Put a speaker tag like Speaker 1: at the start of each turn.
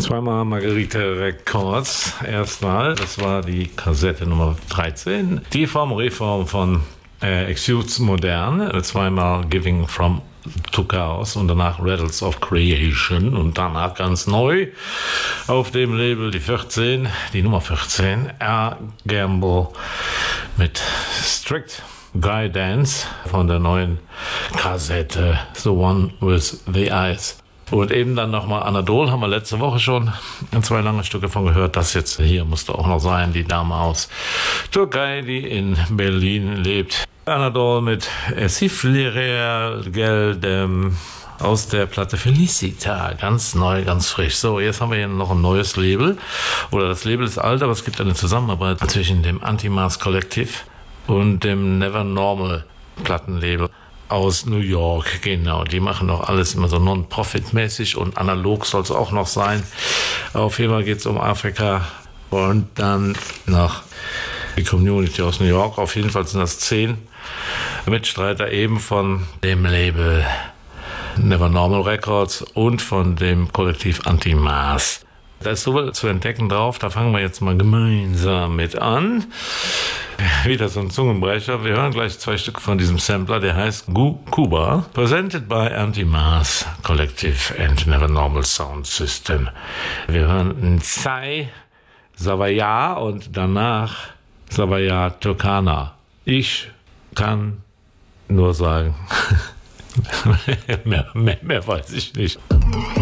Speaker 1: Zweimal Margarite Records. Erstmal, das war die Kassette Nummer 13. Die Reform von Excuse Modern. Zweimal Giving from to Chaos und danach Rattles of Creation und danach ganz neu auf dem Label die Nummer 14, R. Gamble mit Strict Guidance von der neuen Kassette The One with the Eyes. Und eben dann nochmal Anadol, haben wir letzte Woche schon 2 lange Stücke von gehört. Das jetzt hier musste auch noch sein, die Dame aus Türkei, die in Berlin lebt. Anadol mit Siflirer Geld aus der Platte Felicita, ganz neu, ganz frisch. So, jetzt haben wir hier noch ein neues Label. Oder das Label ist alt, aber es gibt eine Zusammenarbeit zwischen dem Anti-Mars Collective und dem Never Normal Plattenlabel aus New York, genau. Die machen doch alles immer so non-profit-mäßig und analog soll es auch noch sein. Auf jeden Fall geht es um Afrika und dann noch die Community aus New York. Auf jeden Fall sind das 10 Mitstreiter eben von dem Label Never Normal Records und von dem Kollektiv Anti-Mars. Da ist so viel zu entdecken drauf, da fangen wir jetzt mal gemeinsam mit an. Wieder so ein Zungenbrecher. Wir hören gleich 2 Stücke von diesem Sampler, der heißt Cuba, presented by Anti-Mars Collective and Never Normal Sound System. Wir hören Nsai Savaya und danach Savaya Turkana. Ich kann nur sagen, mehr weiß ich nicht.